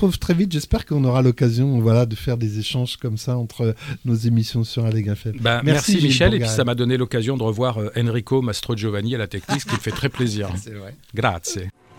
retrouve très vite. J'espère qu'on aura l'occasion de faire des échanges comme ça entre nos émissions sur Allegre FM. Merci Michel, et puis ça m'a donné l'occasion de revoir Enrico Mastrogiovanni à la technique, ce qui me fait très plaisir. C'est vrai. Grazie.